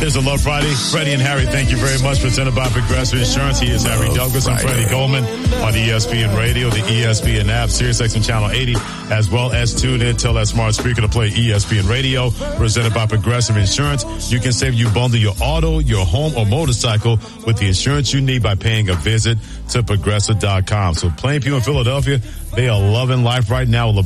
Here's a Love Friday. Freddie and Harry, thank you very much. Presented by Progressive Insurance. He is Harry Douglas. I'm Freddie Coleman on ESPN Radio, the ESPN app, SiriusXM Channel 80, as well as tune in. Tell that smart speaker to play ESPN Radio. Presented by Progressive Insurance. You can save you bundle your auto, your home, or motorcycle with the insurance you need by paying a visit to Progressive.com. So Plainview in Philadelphia, they are loving life right now.